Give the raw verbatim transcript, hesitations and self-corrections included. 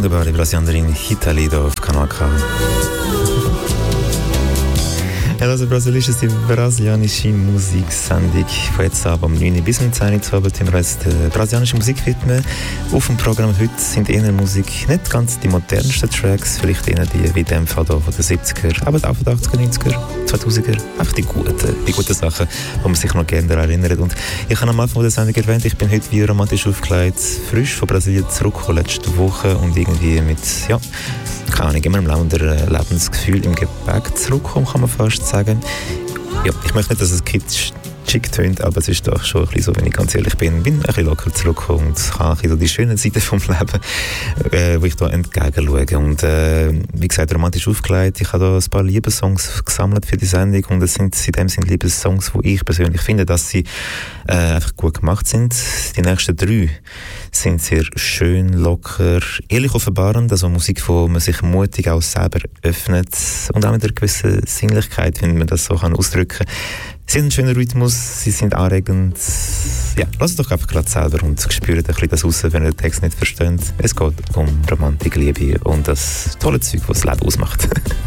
wunderbare Brasilianerin Hitali hier auf Kanal K. Ja, also Brasilien ist die brasilianische Musiksendung von jetzt ab um neun Uhr bis um zehn Uhr zu Abend, wir uns der brasilianischen Musik widmen. Auf dem Programm heute sind eher Musik, nicht ganz die modernsten Tracks, vielleicht eher die wie in dem Fall hier von den siebziger, aber auch von den achtziger, neunziger, zweitausiger, einfach die guten, die guten Sachen, wo man sich noch gerne daran erinnert. Und ich habe am Anfang der Sendung erwähnt, ich bin heute wie romantisch aufgelegt, frisch von Brasilien zurückgekommen letzte Woche und irgendwie mit, ja, keine Ahnung, immer im lauten Lebensgefühl im Gepäck zurückkommen, kann man fast sagen. Ja, ich möchte nicht, dass es kitschig tönt, aber es ist doch schon ein bisschen so, wenn ich ganz ehrlich bin. Ich bin ein bisschen locker zurückgekommen und habe ein bisschen die schönen Seiten vom Leben, äh, wo ich da entgegen schaue. Und äh, wie gesagt, romantisch aufgelegt. Ich habe da ein paar Liebessongs gesammelt für die Sendung und es sind in dem Sinne Liebessongs, wo ich persönlich finde, dass sie äh, einfach gut gemacht sind. Die nächsten drei sind sehr schön, locker, ehrlich offenbarend, also Musik, wo man sich mutig auch selber öffnet und auch mit einer gewissen Sinnlichkeit, wenn man das so kann ausdrücken kann. Sie haben einen schönen Rhythmus, sie sind anregend. Ja, lasst es doch einfach gerade selber und spürt ein bisschen das raus, wenn ihr den Text nicht versteht. Es geht um Romantik, Liebe und das tolle Zeug, was das Leben ausmacht.